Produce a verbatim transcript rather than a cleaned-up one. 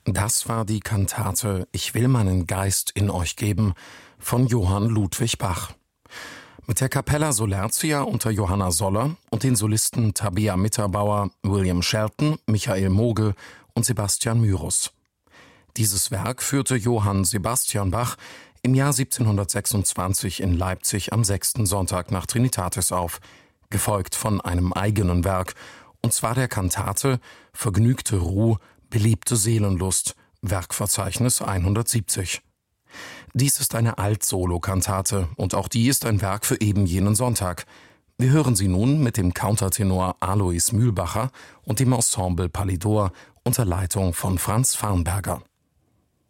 Das war die Kantate »Ich will meinen Geist in euch geben« von Johann Ludwig Bach. Mit der Capella Solertia unter Johanna Soller und den Solisten Tabea Mitterbauer, William Shelton, Michael Mogel und Sebastian Myrus. Dieses Werk führte Johann Sebastian Bach im Jahr siebzehnhundertsechsundzwanzig in Leipzig am sechsten Sonntag nach Trinitatis auf, gefolgt von einem eigenen Werk, und zwar der Kantate »Vergnügte Ruh, beliebte Seelenlust«, Werkverzeichnis hundertsiebzig. Dies ist eine Alt-Solo-Kantate und auch die ist ein Werk für eben jenen Sonntag. Wir hören sie nun mit dem Countertenor Alois Mühlbacher und dem Ensemble Palidor unter Leitung von Franz Farnberger.